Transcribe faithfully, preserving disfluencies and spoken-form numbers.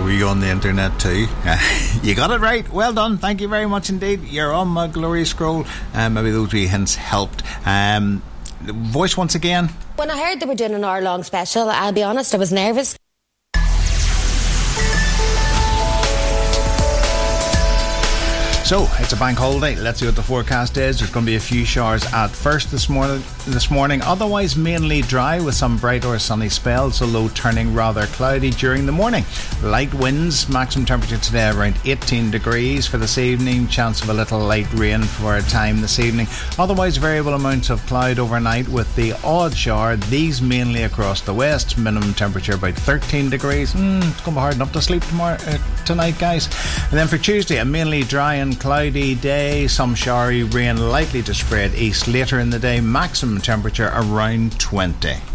were you on the internet too? You got it right. Well done. Thank you very much indeed. You're on my glory scroll. Um, maybe those wee hints helped. Um, voice once again. When I heard they were doing an hour-long special, I'll be honest, I was nervous. So, it's a bank holiday. Let's see what the forecast is. There's going to be a few showers at first this morning. This morning, otherwise mainly dry with some bright or sunny spells, although turning rather cloudy during the morning. Light winds, maximum temperature today around eighteen degrees for this evening. Chance of a little light rain for a time this evening. Otherwise, variable amounts of cloud overnight with the odd shower. These mainly across the west. Minimum temperature about thirteen degrees. Mm, it's going to be hard enough to sleep tomorrow, uh, tonight, guys. And then for Tuesday, a mainly dry and cloudy day, some showery rain likely to spread east later in the day, maximum temperature around twenty.